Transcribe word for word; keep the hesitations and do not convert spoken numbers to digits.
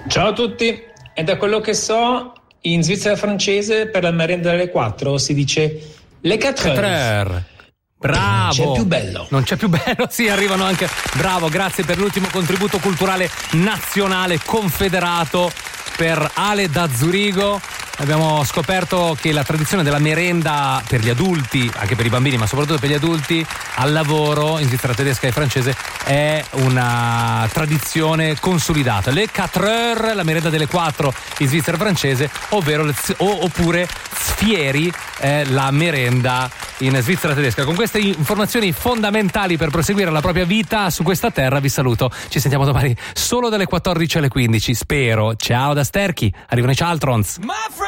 Ciao a tutti, e da quello che so in Svizzera francese per la merenda delle quattro si dice le quatre heures. Bravo, c'è più bello. Non c'è più bello, sì, arrivano anche. Bravo, grazie per l'ultimo contributo culturale nazionale confederato per Ale da Zurigo. Abbiamo scoperto che la tradizione della merenda per gli adulti, anche per i bambini, ma soprattutto per gli adulti, al lavoro in Svizzera tedesca e francese è una tradizione consolidata. Le quatre heures, la merenda delle quattro in Svizzera francese, ovvero le, o, oppure sfieri, è la merenda in Svizzera tedesca. Con queste informazioni fondamentali per proseguire la propria vita su questa terra vi saluto. Ci sentiamo domani solo dalle quattordici alle quindici, spero. Ciao da Sterchi, arrivano i Charltrons.